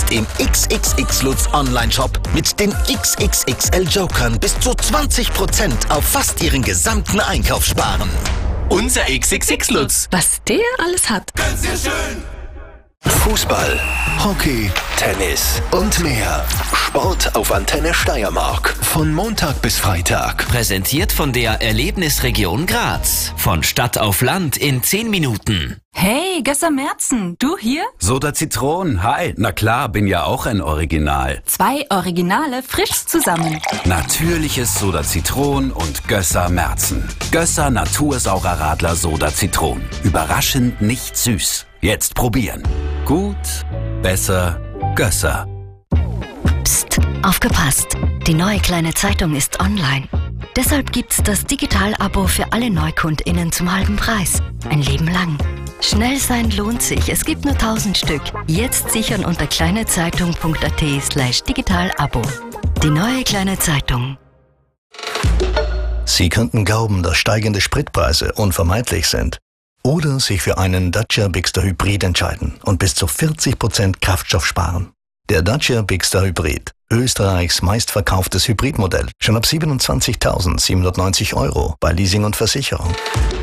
Jetzt im XXX Lutz Online-Shop mit den XXXL Jokern bis zu 20% auf fast Ihren gesamten Einkauf sparen. Unser XXX Lutz. Was der alles hat. Ganz sehr schön. Fußball, Hockey, Tennis und mehr. Sport auf Antenne Steiermark. Von Montag bis Freitag. Präsentiert von der Erlebnisregion Graz. Von Stadt auf Land in 10 Minuten. Hey, Gösser Merzen, du hier? Soda Zitron, hi. Na klar, bin ja auch ein Original. 2 Originale frisch zusammen. Natürliches Soda Zitron und Gösser Merzen. Gösser Natursaurer Radler Soda Zitron. Überraschend nicht süß. Jetzt probieren. Gut, besser, Gösser. Psst, aufgepasst. Die neue kleine Zeitung ist online. Deshalb gibt's das Digital-Abo für alle NeukundInnen zum halben Preis. Ein Leben lang. Schnell sein lohnt sich. Es gibt nur 1000 Stück. Jetzt sichern unter kleinezeitung.at/Digital-Abo. Die neue kleine Zeitung. Sie könnten glauben, dass steigende Spritpreise unvermeidlich sind. Oder sich für einen Dacia Bigster Hybrid entscheiden und bis zu 40% Kraftstoff sparen. Der Dacia Bigster Hybrid, Österreichs meistverkauftes Hybridmodell, schon ab 27.790 € bei Leasing und Versicherung.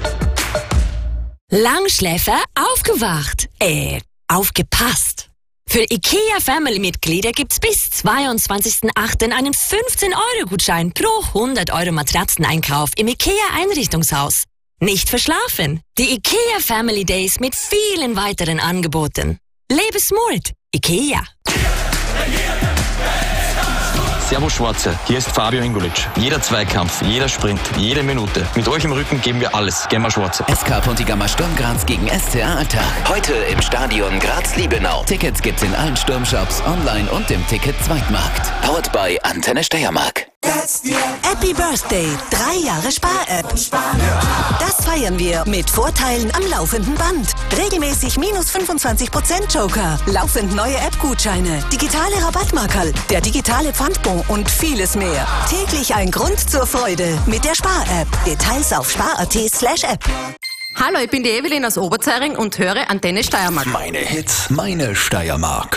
Langschläfer aufgewacht. Aufgepasst. Für IKEA-Family-Mitglieder gibt's bis 22.08. einen 15-Euro-Gutschein pro 100 € Matratzeneinkauf im IKEA-Einrichtungshaus. Nicht verschlafen. Die IKEA Family Days mit vielen weiteren Angeboten. Lebe smart. IKEA. Servus Schwarze, hier ist Fabio Ingulic. Jeder Zweikampf, jeder Sprint, jede Minute. Mit euch im Rücken geben wir alles. Gehen wir Schwarze. SK Pontigammer Sturm Graz gegen SCA Alltag. Heute im Stadion Graz-Liebenau. Tickets gibt's in allen Sturmshops, online und im Ticket-Zweitmarkt. Powered by Antenne Steiermark. Happy Birthday, 3 Jahre Spar-App. Das feiern wir mit Vorteilen am laufenden Band. Regelmäßig minus 25% Joker, laufend neue App-Gutscheine, digitale Rabattmarkerl, der digitale Pfandbon und vieles mehr. Täglich ein Grund zur Freude mit der Spar-App. Details auf spar.at/App. Hallo, ich bin die Evelyn aus Oberzähring und höre Antenne Steiermark. Meine Hits, meine Steiermark.